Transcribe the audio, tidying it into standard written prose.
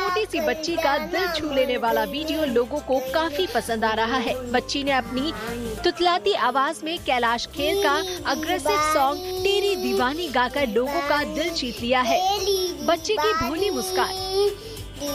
छोटी सी बच्ची का दिल छू लेने वाला वीडियो लोगों को काफी पसंद आ रहा है। बच्ची ने अपनी तुतलाती आवाज में कैलाश खेर का अग्रेसिव सॉन्ग तेरी दीवानी गाकर लोगों का दिल जीत लिया है। बच्ची की भोली मुस्कान